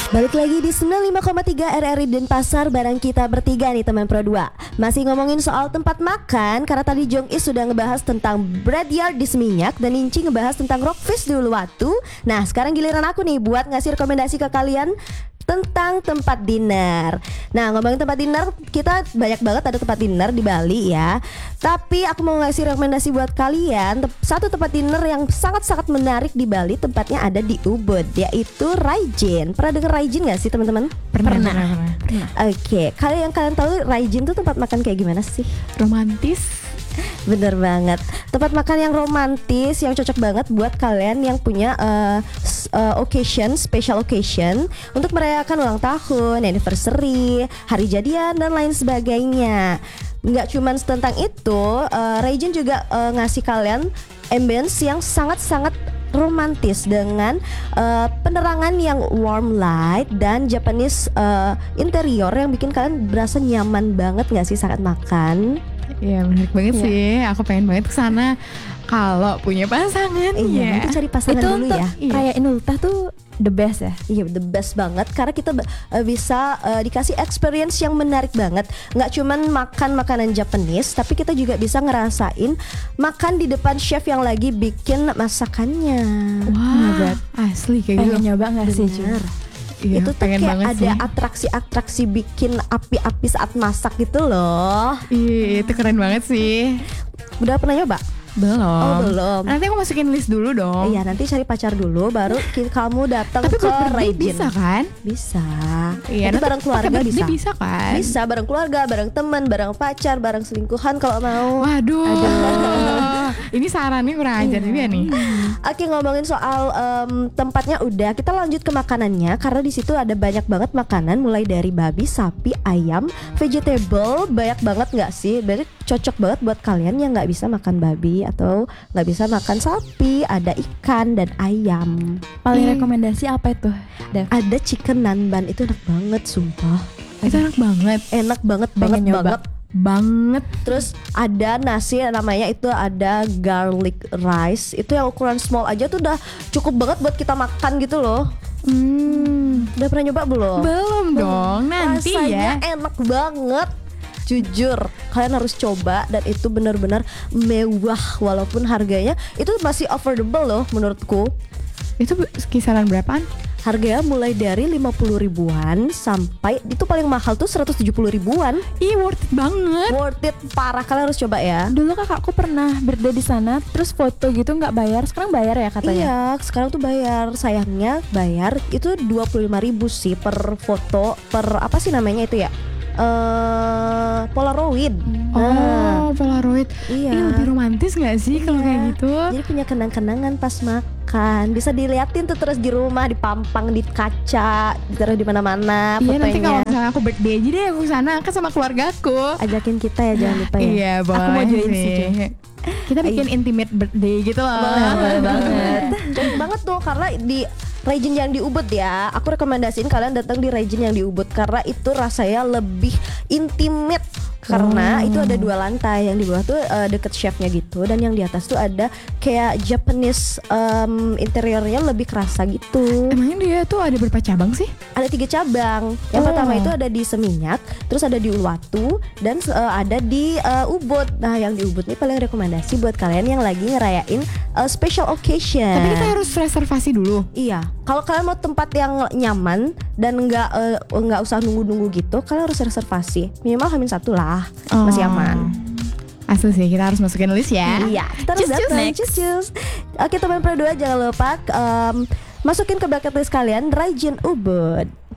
Balik lagi di 95,3 RRI Denpasar bareng kita bertiga nih teman Pro 2. Masih ngomongin soal tempat makan karena tadi Jong Is sudah ngebahas tentang Breadyard di Seminyak dan Inci ngebahas tentang Rockfish di Uluwatu. Nah sekarang giliran aku nih buat ngasih rekomendasi ke kalian tentang tempat dinner. Nah ngomongin tempat dinner, kita banyak banget ada tempat dinner di Bali ya. Tapi aku mau ngasih rekomendasi buat kalian satu tempat dinner yang sangat-sangat menarik di Bali. Tempatnya ada di Ubud, yaitu Raijin. Pernah dengar Raijin gak sih teman-teman? Pernah. Oke, kalian tahu Raijin tuh tempat makan kayak gimana sih? Romantis. Bener banget. Tempat makan yang romantis, yang cocok banget buat kalian yang punya special occasion untuk merayakan ulang tahun, anniversary, hari jadian dan lain sebagainya. Nggak cuman tentang itu, Raijin juga ngasih kalian ambience yang sangat-sangat romantis dengan penerangan yang warm light dan Japanese interior yang bikin kalian berasa nyaman banget nggak sih saat makan? Iya menarik banget sih. Aku pengen banget kesana kalau punya pasangan. Iya, nanti cari pasangan itu dulu untuk ya. rayain ultah tuh the best ya. Iya, the best banget karena kita bisa dikasih experience yang menarik banget. Nggak cuman makan makanan Japanese, tapi kita juga bisa ngerasain makan di depan chef yang lagi bikin masakannya. Wah, asli kayak gitu. Pengen nyoba nggak sih Jun? Bener. Iya, Itu tuh pengen kayak banget ada sih. atraksi-atraksi bikin api-api saat masak gitu loh. Iya, itu keren banget sih. Udah pernah nyoba? Belum. Oh, belum. Nanti aku masukin list dulu dong. Iya, nanti cari pacar dulu baru kamu datang Tapi ke kalau birthday Raijin. bisa kan? Bisa. Iya, Nanti nanti bareng keluarga pakai birthday bisa. bisa kan? Bisa bareng keluarga, bareng teman, bareng pacar, bareng selingkuhan kalau mau. Waduh. Ini sarannya kurang ajar juga nih. Oke, ngomongin soal tempatnya udah, kita lanjut ke makanannya karena di situ ada banyak banget makanan mulai dari babi, sapi, ayam, vegetable, banyak banget nggak sih? Berarti cocok banget buat kalian yang nggak bisa makan babi atau nggak bisa makan sapi. Ada ikan dan ayam. Paling rekomendasi apa itu, Dev? Ada chicken nanban, itu enak banget, sumpah. Itu enak banget. Enak banget, Pengen banget. nyoba. Banget. Terus ada nasi namanya itu ada garlic rice. Itu yang ukuran small aja tuh udah cukup banget buat kita makan gitu loh. Udah pernah nyoba belum? Belum dong. Nanti Rasanya ya. enak banget. Jujur, kalian harus coba dan itu benar-benar mewah walaupun harganya itu masih affordable loh menurutku. Itu kisaran berapaan? Harganya mulai dari 50 ribuan sampai itu paling mahal tuh 170 ribuan. Ih, worth it banget. Worth it parah, kalian harus coba ya. Dulu kakakku pernah birthday di sana, terus foto gitu nggak bayar, sekarang bayar ya katanya. Iya, sekarang tuh bayar. Sayangnya bayar itu 25 ribu sih per foto, per apa sih namanya itu ya? Polaroid. Oh, Polaroid. Iya. Ini lebih romantis gak sih kalau kayak gitu? Jadi punya kenang-kenangan pas makan. Bisa diliatin tuh terus di rumah, dipampang di kaca, ditaruh di mana-mana Iya, nanti kalau fotonya. misalnya aku birthday aja deh aku kesana kan sama keluarga aku. Ajakin kita ya, jangan lupa ya. Iya, boleh. Aku mau join sih, Jo. Kita bikin intimate birthday gitu loh. Boleh banget. Cocok banget tuh karena di Raijin yang di Ubud ya. Aku rekomendasiin kalian datang di Raijin yang di Ubud karena itu rasanya lebih intimate. Karena itu ada 2 lantai, yang di bawah tuh deket chefnya gitu, dan yang di atas tuh ada kayak Japanese interiornya lebih kerasa gitu. Emangnya dia tuh ada berapa cabang sih? Ada 3 cabang. Yang pertama itu ada di Seminyak, terus ada di Uluwatu, dan ada di Ubud. Nah yang di Ubud ini paling rekomendasi buat kalian yang lagi ngerayain special occasion. Tapi kita harus reservasi dulu. Iya, kalau kalian mau tempat yang nyaman dan nggak usah nunggu-nunggu gitu, kalian harus reservasi minimal H-1 lah, masih aman. Asli sih, kita harus masukin list ya. Iya, kita harus Cus, cus, datang. next. Cus. Oke teman Pro 2, jangan lupa masukin ke bucket list kalian Raijin Ubud.